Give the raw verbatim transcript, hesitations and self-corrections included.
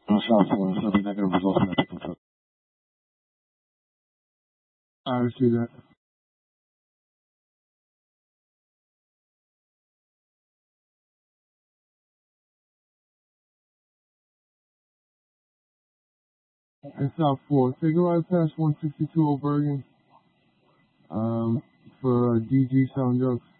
On South four, so the negative results from that pickup truck. I see that. And South four, take a right past one sixty-two Old Bergen, um, for uh, D G selling drugs.